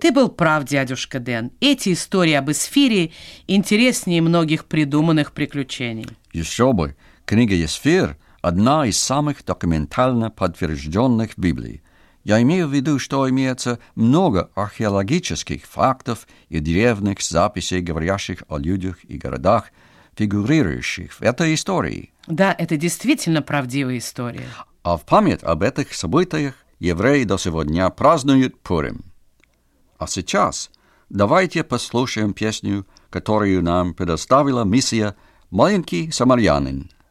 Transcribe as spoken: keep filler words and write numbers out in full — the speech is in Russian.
Ты был прав, дядюшка Дэн. Эти истории об Эсфире интереснее многих придуманных приключений. Еще бы. Книга Эсфир – одна из самых документально подтвержденных в Библии. Я имею в виду, что имеется много археологических фактов и древних записей, говорящих о людях и городах, фигурирующих в этой истории. Да, это действительно правдивая история. А в память об этих событиях евреи до сегодня празднуют Пурим. А сейчас давайте послушаем песню, которую нам предоставила миссия «Маленький самарянин».